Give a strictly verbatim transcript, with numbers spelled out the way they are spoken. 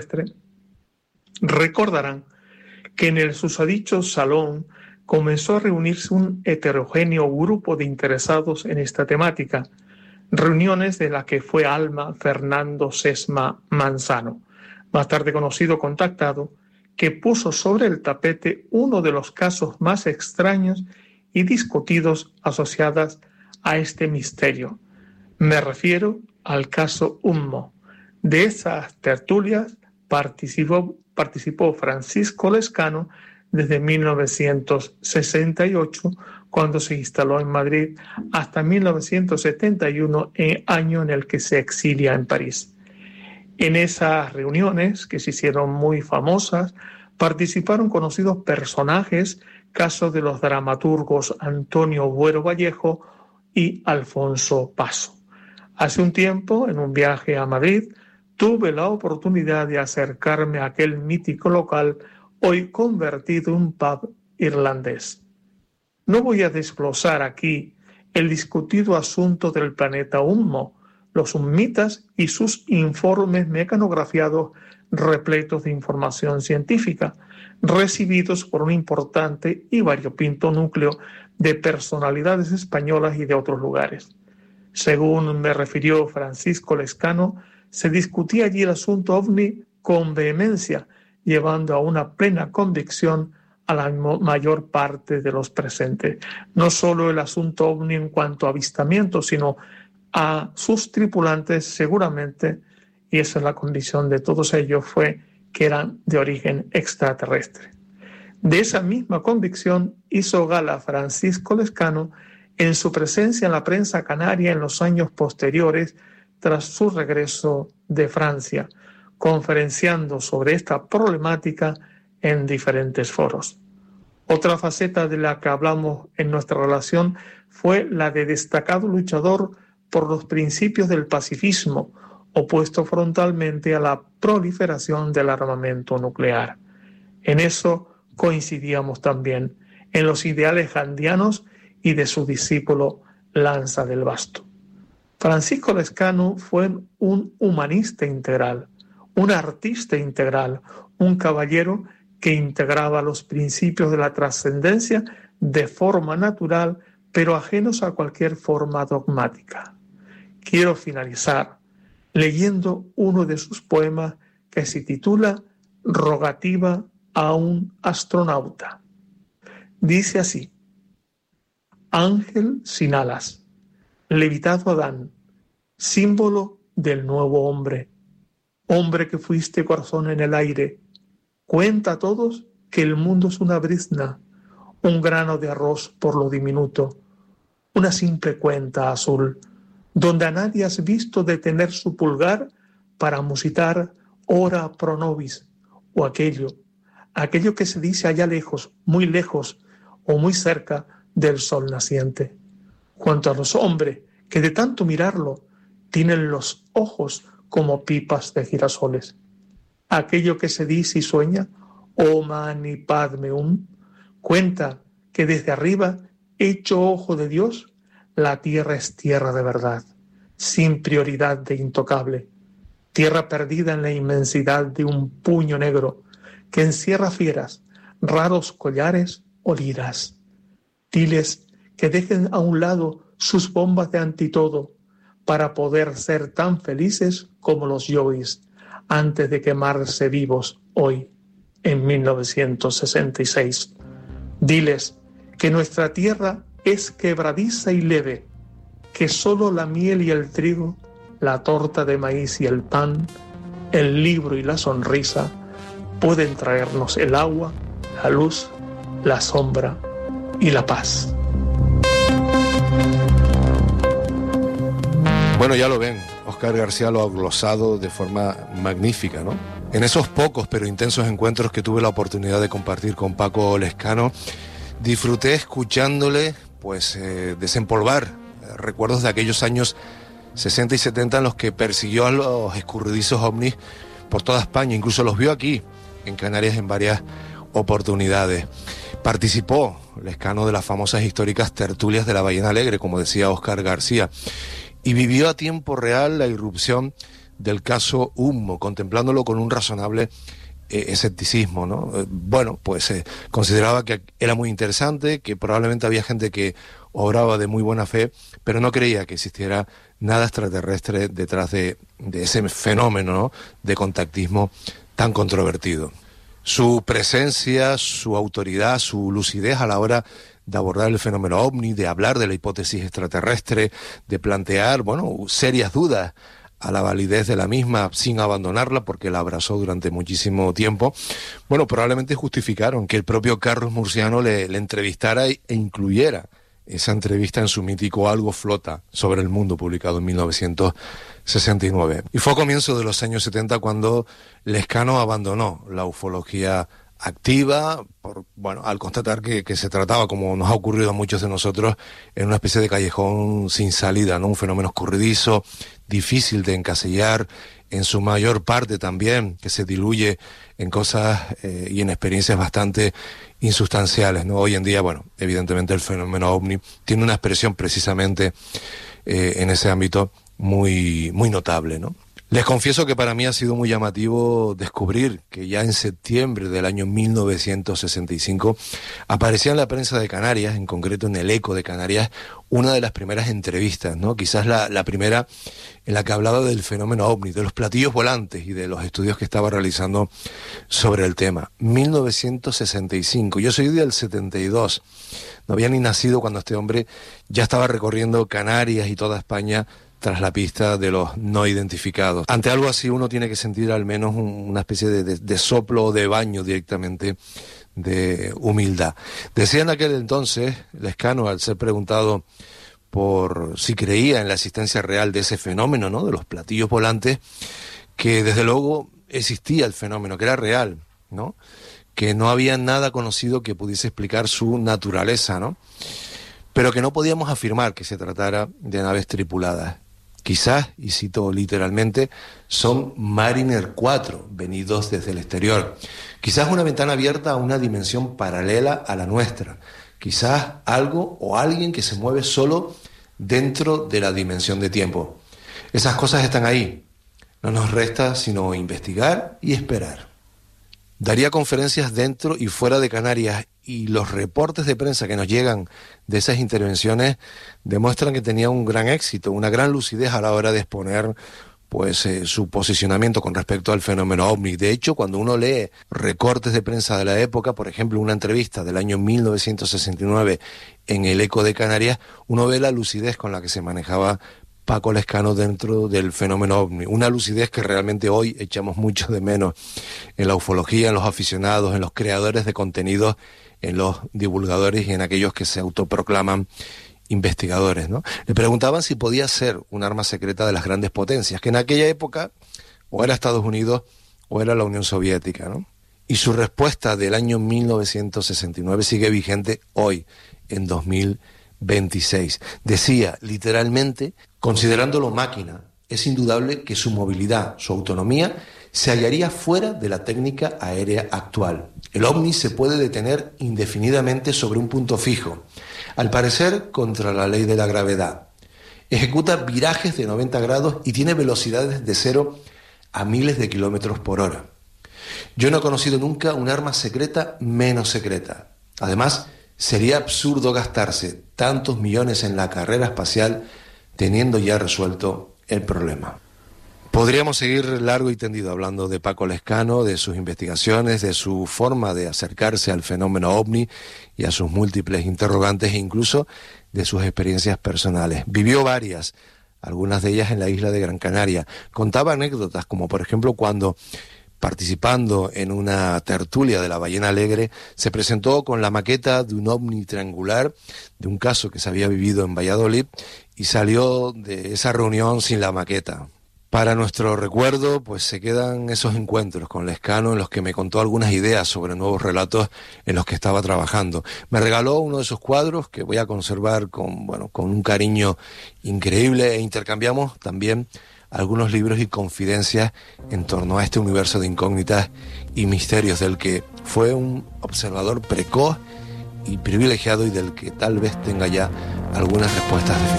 recordarán que en el susodicho salón comenzó a reunirse un heterogéneo grupo de interesados en esta temática, reuniones de las que fue alma Fernando Sesma Manzano, más tarde conocido contactado, que puso sobre el tapete uno de los casos más extraños y discutidos asociados a este misterio. Me refiero al caso Ummo. De esas tertulias participó, participó Francisco Lescano desde mil novecientos sesenta y ocho, cuando se instaló en Madrid, hasta mil novecientos setenta y uno, año en el que se exilia en París. En esas reuniones, que se hicieron muy famosas, participaron conocidos personajes, casos de los dramaturgos Antonio Buero Vallejo y Alfonso Paso. Hace un tiempo, en un viaje a Madrid, tuve la oportunidad de acercarme a aquel mítico local, hoy convertido en un pub irlandés. No voy a desglosar aquí el discutido asunto del planeta Ummo, los ummitas y sus informes mecanografiados repletos de información científica, recibidos por un importante y variopinto núcleo de personalidades españolas y de otros lugares. Según me refirió Francisco Lescano, se discutía allí el asunto ovni con vehemencia, llevando a una plena convicción a la mayor parte de los presentes. No solo el asunto ovni en cuanto a avistamiento, sino a sus tripulantes seguramente, y esa es la condición de todos ellos, fue que eran de origen extraterrestre. De esa misma convicción hizo gala Francisco Lescano en su presencia en la prensa canaria en los años posteriores tras su regreso de Francia, conferenciando sobre esta problemática en diferentes foros. Otra faceta de la que hablamos en nuestra relación fue la de destacado luchador por los principios del pacifismo, opuesto frontalmente a la proliferación del armamento nuclear. En eso coincidíamos también, en los ideales gandhianos y de su discípulo Lanza del Basto. Francisco Lescano fue un humanista integral, un artista integral, un caballero que integraba los principios de la trascendencia de forma natural, pero ajenos a cualquier forma dogmática. Quiero finalizar leyendo uno de sus poemas que se titula Rogativa a un astronauta. Dice así: ángel sin alas, levitado Adán, símbolo del nuevo hombre, hombre que fuiste corazón en el aire, cuenta a todos que el mundo es una brizna, un grano de arroz por lo diminuto, una simple cuenta azul, donde a nadie has visto detener su pulgar para musitar ora pro nobis, o aquello, aquello que se dice allá lejos, muy lejos o muy cerca del sol naciente. Cuanto a los hombres, que de tanto mirarlo tienen los ojos como pipas de girasoles. Aquello que se dice y sueña, oh mani padme hum, cuenta que desde arriba, hecho ojo de Dios, la tierra es tierra de verdad, sin prioridad de intocable, tierra perdida en la inmensidad de un puño negro que encierra fieras, raros collares o liras. Diles que dejen a un lado sus bombas de antitodo para poder ser tan felices como los yogis antes de quemarse vivos hoy, en mil novecientos sesenta y seis. Diles que nuestra tierra es quebradiza y leve, que solo la miel y el trigo, la torta de maíz y el pan, el libro y la sonrisa pueden traernos el agua, la luz, la sombra y la paz. Bueno, ya lo ven, Óscar García lo ha glosado de forma magnífica, ¿no? En esos pocos pero intensos encuentros que tuve la oportunidad de compartir con Paco Lescano, disfruté escuchándole pues eh, desempolvar eh, recuerdos de aquellos años sesenta y setenta en los que persiguió a los escurridizos ovnis por toda España, incluso los vio aquí en Canarias en varias oportunidades. Participó Lescano de las famosas históricas tertulias de la Ballena Alegre, como decía Óscar García, y vivió a tiempo real la irrupción del caso Humo, contemplándolo con un razonable eh, escepticismo, ¿no? Eh, bueno, pues eh, consideraba que era muy interesante, que probablemente había gente que obraba de muy buena fe, pero no creía que existiera nada extraterrestre detrás de, de ese fenómeno, ¿no?, de contactismo tan controvertido. Su presencia, su autoridad, su lucidez a la hora de abordar el fenómeno ovni, de hablar de la hipótesis extraterrestre, de plantear, bueno, serias dudas a la validez de la misma sin abandonarla, porque la abrazó durante muchísimo tiempo, bueno, probablemente justificaron que el propio Carlos Murciano le, le entrevistara e incluyera esa entrevista en su mítico Algo Flota sobre el mundo, publicado en mil novecientos sesenta y nueve. Y fue a comienzos de los años setenta cuando Lescano abandonó la ufología activa, por, bueno, al constatar que, que se trataba, como nos ha ocurrido a muchos de nosotros, en una especie de callejón sin salida, ¿no? Un fenómeno escurridizo, difícil de encasillar, en su mayor parte también, que se diluye en cosas eh, y en experiencias bastante insustanciales, ¿no? Hoy en día, bueno, evidentemente el fenómeno ovni tiene una expresión precisamente eh, en ese ámbito muy, muy notable, ¿no? Les confieso que para mí ha sido muy llamativo descubrir que ya en septiembre del año mil novecientos sesenta y cinco aparecía en la prensa de Canarias, en concreto en el Eco de Canarias, una de las primeras entrevistas, ¿no? Quizás la, la primera en la que hablaba del fenómeno ovni, de los platillos volantes y de los estudios que estaba realizando sobre el tema. mil novecientos sesenta y cinco, yo soy del setenta y dos, no había ni nacido cuando este hombre ya estaba recorriendo Canarias y toda España tras la pista de los no identificados. Ante algo así uno tiene que sentir al menos un, una especie de, de, de soplo o de baño directamente de humildad. Decía en aquel entonces Lescano, al ser preguntado por si creía en la existencia real de ese fenómeno, ¿no?, de los platillos volantes, que desde luego existía el fenómeno, que era real, ¿no?, que no había nada conocido que pudiese explicar su naturaleza, ¿no?, pero que no podíamos afirmar que se tratara de naves tripuladas. Quizás, y cito literalmente, son Mariner cuatro, venidos desde el exterior. Quizás una ventana abierta a una dimensión paralela a la nuestra. Quizás algo o alguien que se mueve solo dentro de la dimensión de tiempo. Esas cosas están ahí. No nos resta sino investigar y esperar. Daría conferencias dentro y fuera de Canarias, y los reportes de prensa que nos llegan de esas intervenciones demuestran que tenía un gran éxito, una gran lucidez a la hora de exponer pues eh, su posicionamiento con respecto al fenómeno ovni. De hecho, cuando uno lee recortes de prensa de la época, por ejemplo, una entrevista del año mil novecientos sesenta y nueve en el Eco de Canarias, uno ve la lucidez con la que se manejaba Paco Lescano dentro del fenómeno ovni, una lucidez que realmente hoy echamos mucho de menos en la ufología, en los aficionados, en los creadores de contenidos, en los divulgadores y en aquellos que se autoproclaman investigadores, ¿no? Le preguntaban si podía ser un arma secreta de las grandes potencias, que en aquella época o era Estados Unidos o era la Unión Soviética, ¿no? Y su respuesta del año mil novecientos sesenta y nueve sigue vigente hoy, en dos mil veintiséis. Decía literalmente: considerándolo máquina, es indudable que su movilidad, su autonomía, se hallaría fuera de la técnica aérea actual. El ovni se puede detener indefinidamente sobre un punto fijo, al parecer contra la ley de la gravedad. Ejecuta virajes de noventa grados y tiene velocidades de cero a miles de kilómetros por hora. Yo no he conocido nunca un arma secreta menos secreta. Además, sería absurdo gastarse tantos millones en la carrera espacial teniendo ya resuelto el problema. Podríamos seguir largo y tendido hablando de Paco Lescano, de sus investigaciones, de su forma de acercarse al fenómeno ovni y a sus múltiples interrogantes e incluso de sus experiencias personales. Vivió varias, algunas de ellas en la isla de Gran Canaria. Contaba anécdotas como por ejemplo cuando, participando en una tertulia de la Ballena Alegre, se presentó con la maqueta de un ovni triangular de un caso que se había vivido en Valladolid y salió de esa reunión sin la maqueta. Para nuestro recuerdo, pues se quedan esos encuentros con Lescano en los que me contó algunas ideas sobre nuevos relatos en los que estaba trabajando. Me regaló uno de esos cuadros que voy a conservar con, bueno, con un cariño increíble, e intercambiamos también algunos libros y confidencias en torno a este universo de incógnitas y misterios del que fue un observador precoz y privilegiado y del que tal vez tenga ya algunas respuestas definitivas.